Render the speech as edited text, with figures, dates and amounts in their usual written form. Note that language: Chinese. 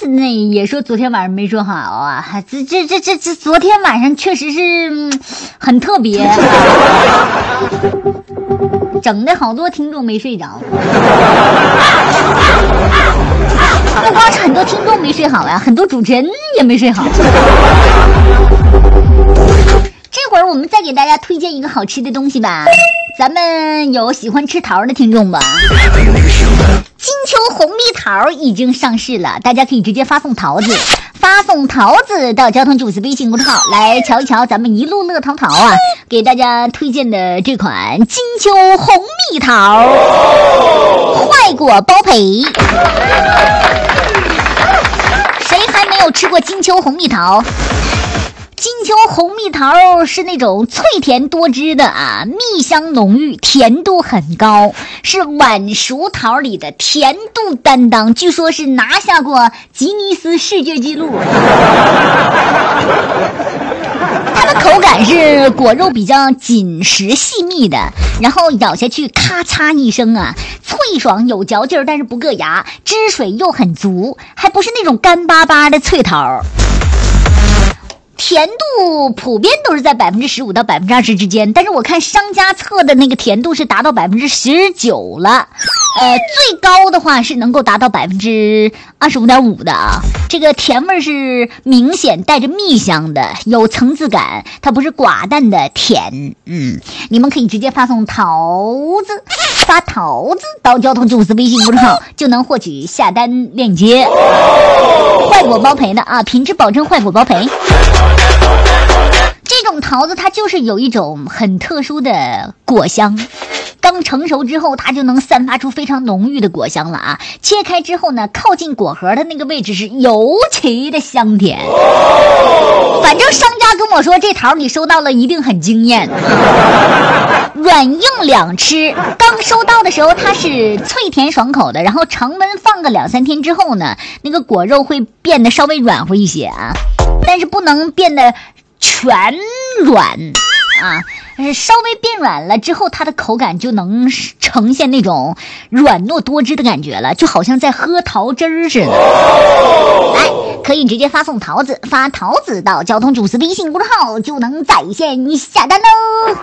那也说昨天晚上没睡好啊，这昨天晚上确实是很特别，整的好多听众没睡着。不光是很多听众没睡好呀，很多主持人也没睡好。这会儿我们再给大家推荐一个好吃的东西吧。咱们有喜欢吃桃的听众吧？金秋红蜜桃已经上市了，大家可以直接发送桃子，发送桃子到交通主持微信公众号来瞧一瞧咱们一路乐淘淘啊，给大家推荐的这款金秋红蜜桃坏果包培。谁还没有吃过金秋红蜜桃？金秋红蜜桃是那种脆甜多汁的啊，蜜香浓郁，甜度很高，是晚熟桃里的甜度担当，据说是拿下过吉尼斯世界纪录。它的口感是果肉比较紧实细密的，然后咬下去咔嚓一声啊，脆爽有嚼劲儿，但是不硌牙，汁水又很足，还不是那种干巴巴的脆桃。甜度普遍都是在15%到20%之间，但是我看商家测的那个甜度是达到19%了，最高的话是能够达到25.5%的啊。这个甜味是明显带着蜜香的，有层次感，它不是寡淡的甜。你们可以直接发送桃子，发桃子到交通主持微信公众号就能获取下单链接。坏果包培的啊，品质保证，坏果包培。这种桃子它就是有一种很特殊的果香，刚成熟之后它就能散发出非常浓郁的果香了啊！切开之后呢，靠近果核的那个位置是尤其的香甜。反正商家跟我说这桃你收到了一定很惊艳，软硬两吃。刚收到的时候它是脆甜爽口的，然后常温放个2-3天之后呢，那个果肉会变得稍微软和一些啊，但是不能变得全软啊，稍微变软了之后，它的口感就能呈现那种软糯多汁的感觉了，就好像在喝桃汁儿似的。来，可以直接发送桃子，发桃子到交通主持微信公众号就能在线下单喽。